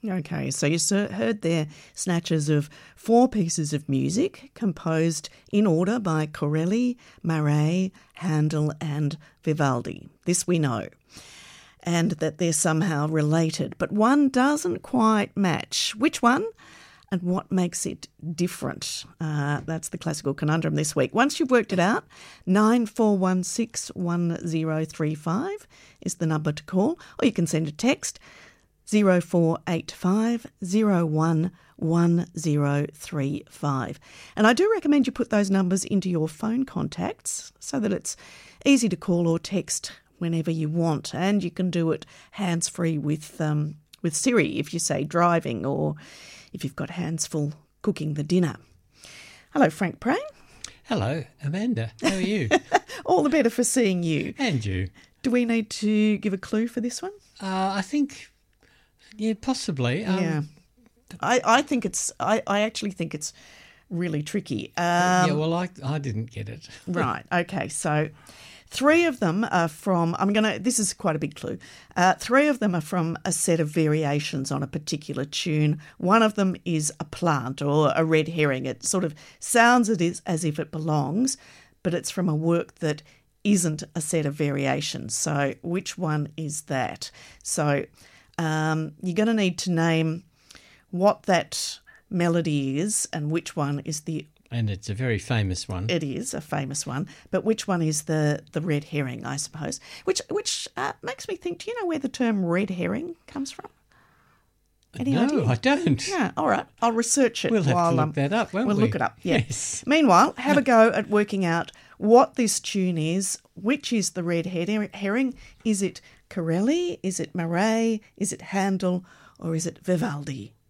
Okay, so you heard there snatches of 4 pieces of music composed in order by Corelli, Marais, Handel and Vivaldi. This we know. And that they're somehow related. But one doesn't quite match. Which one? And what makes it different? That's the classical conundrum this week. Once you've worked it out, 94161035 is the number to call. Or you can send a text 0485 01 1035. And I do recommend you put those numbers into your phone contacts so that it's easy to call or text whenever you want. And you can do it hands-free with Siri if you say driving or if you've got hands full cooking the dinner. Hello, Frank Prain. Hello, Amanda. How are you? All the better for seeing you. And you. Do we need to give a clue for this one? I think, yeah, possibly. Yeah. I think it's. I actually think it's really tricky. Yeah, well, I didn't get it. Right. Okay. So 3 of them are from. This is quite a big clue. 3 of them are from a set of variations on a particular tune. One of them is a plant or a red herring. It sort of sounds as if it belongs, but it's from a work that isn't a set of variations. So which one is that? So you're going to need to name what that melody is and which one is the... And it's a very famous one. It is a famous one. But which one is the red herring, I suppose? Which makes me think, do you know where the term red herring comes from? Any idea? I don't. Yeah, all right. I'll research it. We'll have to look that up, won't we? We'll look it up, yeah. Yes. Meanwhile, have a go at working out what this tune is. Which is the red herring? Is it Corelli? Is it Marais? Is it Handel? Or is it Vivaldi?